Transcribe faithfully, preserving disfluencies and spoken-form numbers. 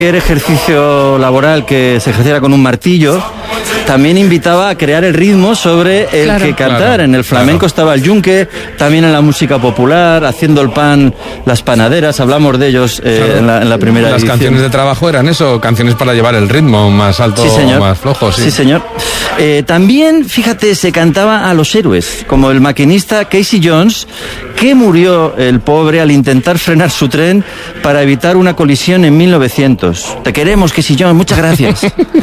ejercicio laboral que se ejerciera con un martillo, también invitaba a crear el ritmo sobre el claro, que cantar. Claro, en el flamenco claro. estaba el yunque, también en la música popular, haciendo el pan, las panaderas, hablamos de ellos eh, claro. en, la, en la primera Las edición. Canciones de trabajo eran eso, canciones para llevar el ritmo más alto, sí, señor. más flojo. Sí, sí señor. Eh, también, fíjate, se cantaba a los héroes, como el maquinista Casey Jones, que murió el pobre al intentar frenar su tren para evitar una colisión en mil novecientos. Te queremos, Casey Jones, muchas gracias.